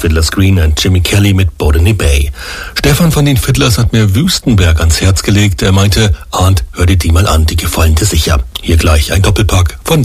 Fiddler's Green und Jimmy Kelly mit Botany Bay. Stefan von den Fiddlers hat mir Wüstenberg ans Herz gelegt. Er meinte, Arndt, hör dir die mal an, die gefallen dir sicher. Hier gleich ein Doppelpack von